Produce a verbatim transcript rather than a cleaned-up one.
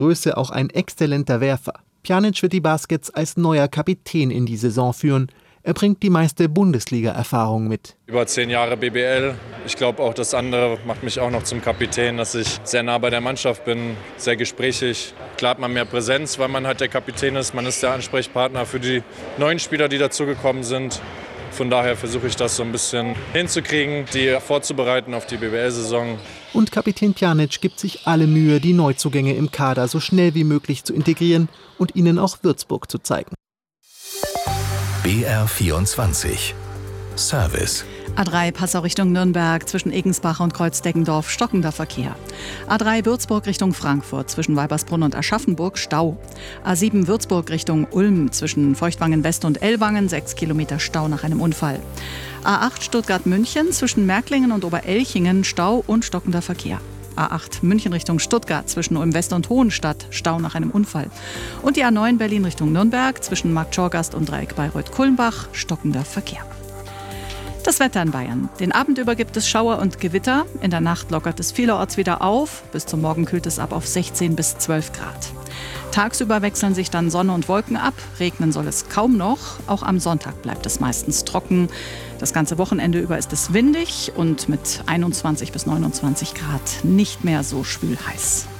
Größe auch ein exzellenter Werfer. Pjanic wird die Baskets als neuer Kapitän in die Saison führen. Er bringt die meiste Bundesliga-Erfahrung mit. Über zehn Jahre B B L. Ich glaube auch das andere macht mich auch noch zum Kapitän, dass ich sehr nah bei der Mannschaft bin, sehr gesprächig. Klar hat man mehr Präsenz, weil man halt der Kapitän ist. Man ist der Ansprechpartner für die neuen Spieler, die dazugekommen sind. Von daher versuche ich das so ein bisschen hinzukriegen, die vorzubereiten auf die B B L-Saison. Und Kapitän Pjanic gibt sich alle Mühe, die Neuzugänge im Kader so schnell wie möglich zu integrieren und ihnen auch Würzburg zu zeigen. B R vierundzwanzig Service. A drei Passau Richtung Nürnberg zwischen Egensbach und Kreuzdeggendorf stockender Verkehr. A drei Würzburg Richtung Frankfurt zwischen Weibersbrunn und Aschaffenburg Stau. A sieben Würzburg Richtung Ulm zwischen Feuchtwangen West und Ellwangen sechs Kilometer Stau nach einem Unfall. A acht Stuttgart München zwischen Märklingen und Oberelchingen Stau und stockender Verkehr. A acht München Richtung Stuttgart zwischen Ulm West und Hohenstadt Stau nach einem Unfall. Und die A neun Berlin Richtung Nürnberg zwischen Marktschorgast und Dreieck Bayreuth-Kulmbach stockender Verkehr. Das Wetter in Bayern. Den Abend über gibt es Schauer und Gewitter. In der Nacht lockert es vielerorts wieder auf. Bis zum Morgen kühlt es ab auf sechzehn bis zwölf Grad. Tagsüber wechseln sich dann Sonne und Wolken ab. Regnen soll es kaum noch. Auch am Sonntag bleibt es meistens trocken. Das ganze Wochenende über ist es windig und mit einundzwanzig bis neunundzwanzig Grad nicht mehr so schwül heiß.